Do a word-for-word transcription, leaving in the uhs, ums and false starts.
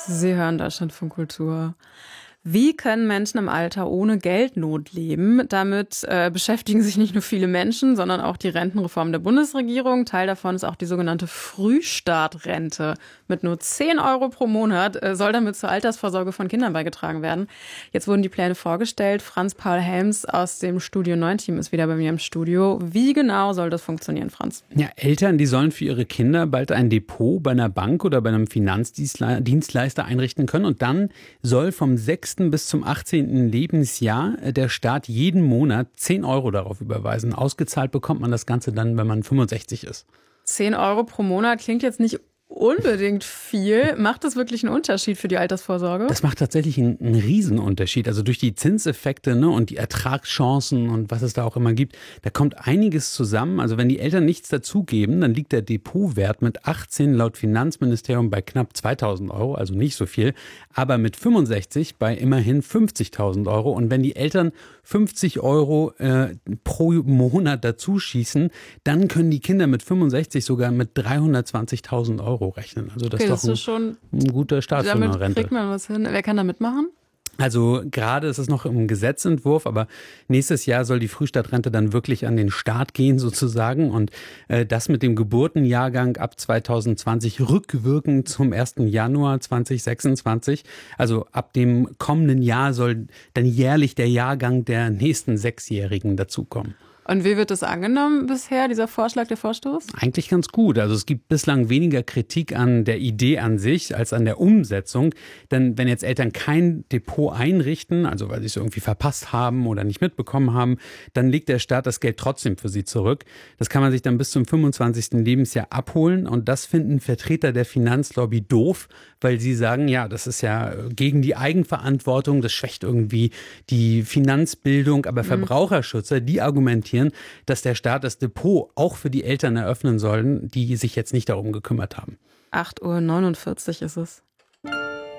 Sie hören Deutschlandfunk Kultur. Wie können Menschen im Alter ohne Geldnot leben? Damit äh, beschäftigen sich nicht nur viele Menschen, sondern auch die Rentenreform der Bundesregierung. Teil davon ist auch die sogenannte Frühstartrente. Mit nur zehn Euro pro Monat äh, soll damit zur Altersvorsorge von Kindern beigetragen werden. Jetzt wurden die Pläne vorgestellt. Franz-Paul Helms aus dem Studio neun Team ist wieder bei mir im Studio. Wie genau soll das funktionieren, Franz? Ja, Eltern, die sollen für ihre Kinder bald ein Depot bei einer Bank oder bei einem Finanzdienstleister einrichten können. Und dann soll vom sechsten bis zum achtzehnten Lebensjahr der Staat jeden Monat zehn Euro darauf überweisen. Ausgezahlt bekommt man das Ganze dann, wenn man fünfundsechzig ist. zehn Euro pro Monat klingt jetzt nicht unbedingt viel. Macht das wirklich einen Unterschied für die Altersvorsorge? Das macht tatsächlich einen, einen Riesenunterschied. Also durch die Zinseffekte, ne, und die Ertragschancen und was es da auch immer gibt, da kommt einiges zusammen. Also wenn die Eltern nichts dazugeben, dann liegt der Depotwert mit achtzehn laut Finanzministerium bei knapp zweitausend Euro, also nicht so viel, aber mit fünfundsechzig bei immerhin fünfzigtausend Euro. Und wenn die Eltern fünfzig Euro äh, pro Monat dazu schießen, dann können die Kinder mit fünfundsechzig sogar mit dreihundertzwanzigtausend Euro rechnen. Also das okay, ist doch ein, das ist schon, ein guter Start für eine Rente. Damit kriegt man was hin. Wer kann da mitmachen? Also gerade ist es noch im Gesetzentwurf, aber nächstes Jahr soll die Frühstartrente dann wirklich an den Start gehen sozusagen. Und äh, das mit dem Geburtenjahrgang ab zweitausendzwanzig rückwirkend zum ersten Januar zweitausendsechsundzwanzig. Also ab dem kommenden Jahr soll dann jährlich der Jahrgang der nächsten Sechsjährigen dazukommen. Und wie wird das angenommen bisher, dieser Vorschlag, der Vorstoß? Eigentlich ganz gut. Also es gibt bislang weniger Kritik an der Idee an sich als an der Umsetzung. Denn wenn jetzt Eltern kein Depot einrichten, also weil sie es irgendwie verpasst haben oder nicht mitbekommen haben, dann legt der Staat das Geld trotzdem für sie zurück. Das kann man sich dann bis zum fünfundzwanzigsten Lebensjahr abholen. Und das finden Vertreter der Finanzlobby doof, weil sie sagen, ja, das ist ja gegen die Eigenverantwortung, das schwächt irgendwie die Finanzbildung. Aber Verbraucherschützer, die argumentieren, dass der Staat das Depot auch für die Eltern eröffnen sollen, die sich jetzt nicht darum gekümmert haben. acht Uhr neunundvierzig ist es.